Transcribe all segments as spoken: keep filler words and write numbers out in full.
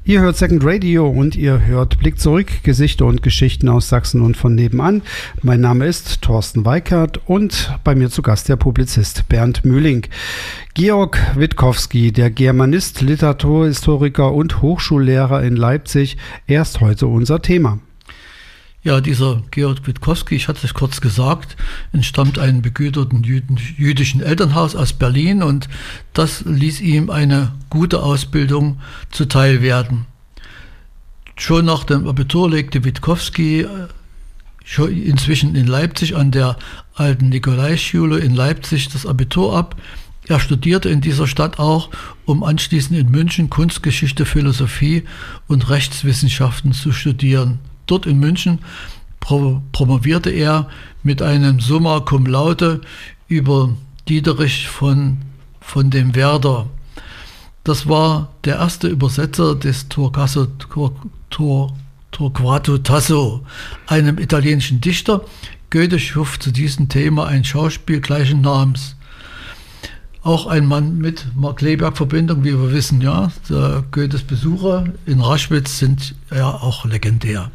Ihr hört Second Radio und ihr hört Blick zurück, Gesichter und Geschichten aus Sachsen und von nebenan. Mein Name ist Thorsten Weikert und bei mir zu Gast der Publizist Bernd Mühling. Georg Witkowski, der Germanist, Literaturhistoriker und Hochschullehrer in Leipzig, er ist heute unser Thema. Ja, dieser Georg Witkowski, ich hatte es kurz gesagt, entstammt einem begüterten Jüden, jüdischen Elternhaus aus Berlin und das ließ ihm eine gute Ausbildung zuteil werden. Schon nach dem Abitur legte Witkowski schon inzwischen in Leipzig an der alten Nikolaischule in Leipzig das Abitur ab. Er studierte in dieser Stadt auch, um anschließend in München Kunstgeschichte, Philosophie und Rechtswissenschaften zu studieren. Dort in München pro- promovierte er mit einem Summa cum laude über Diederich von, von dem Werder. Das war der erste Übersetzer des Torquato, Tor, Tor, Torquato Tasso, einem italienischen Dichter. Goethe schuf zu diesem Thema ein Schauspiel gleichen Namens. Auch ein Mann mit Mark-Kleberg-Verbindung, wie wir wissen, ja. Der Goethes Besucher in Raschwitz sind ja auch legendär.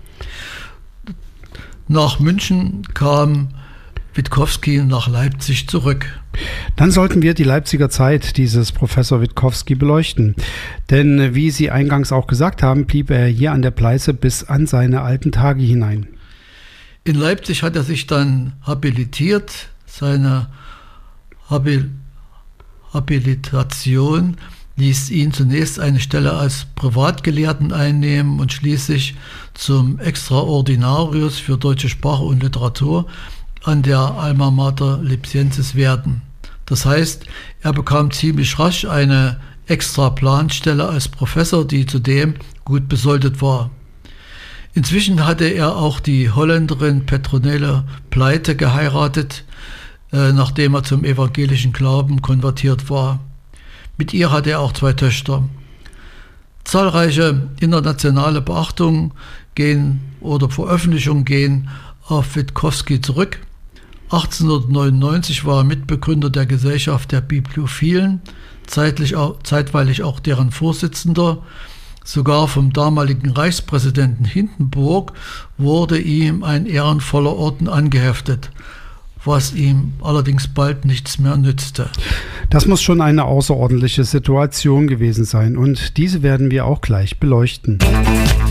Nach München kam Witkowski nach Leipzig zurück. Dann sollten wir die Leipziger Zeit dieses Professor Witkowski beleuchten. Denn wie Sie eingangs auch gesagt haben, blieb er hier an der Pleiße bis an seine alten Tage hinein. In Leipzig hat er sich dann habilitiert. Seine Habil- Habilitation ließ ihn zunächst eine Stelle als Privatgelehrten einnehmen und schließlich zum Extraordinarius für deutsche Sprache und Literatur an der Alma Mater Lipsiensis werden. Das heißt, er bekam ziemlich rasch eine Extraplanstelle als Professor, die zudem gut besoldet war. Inzwischen hatte er auch die Holländerin Petronelle Pleite geheiratet, äh, nachdem er zum evangelischen Glauben konvertiert war. Mit ihr hatte er auch zwei Töchter. Zahlreiche internationale Beachtungen gehen oder Veröffentlichungen gehen auf Witkowski zurück. achtzehnhundertneunundneunzig war er Mitbegründer der Gesellschaft der Bibliophilen, zeitlich auch, zeitweilig auch deren Vorsitzender. Sogar vom damaligen Reichspräsidenten Hindenburg wurde ihm ein ehrenvoller Orden angeheftet, was ihm allerdings bald nichts mehr nützte. Das muss schon eine außerordentliche Situation gewesen sein und diese werden wir auch gleich beleuchten.